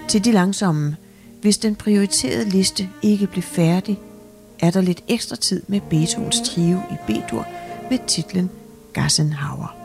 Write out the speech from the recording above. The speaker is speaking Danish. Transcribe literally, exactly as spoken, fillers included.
Til de langsomme, hvis den prioriterede liste ikke blev færdig, er der lidt ekstra tid med Beethovens trio i B-dur med titlen Gassenhauer.